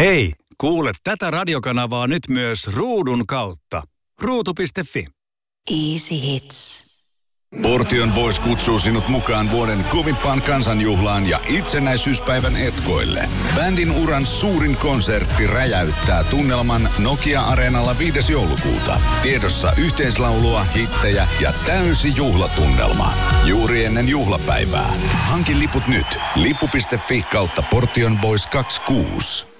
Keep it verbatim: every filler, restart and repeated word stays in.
Hei, kuule tätä radiokanavaa nyt myös ruudun kautta. ruutu piste fi. Easy Hits. Portion Boys kutsuu sinut mukaan vuoden kovimpaan kansanjuhlaan ja itsenäisyyspäivän etkoille. Bändin uran suurin konsertti räjäyttää tunnelman Nokia-areenalla viides joulukuuta. Tiedossa yhteislaulua, hittejä ja täysi juhlatunnelma. Juuri ennen juhlapäivää. Hankin liput nyt. lippu piste fi kautta Portion Boys kaksikymmentäkuusi.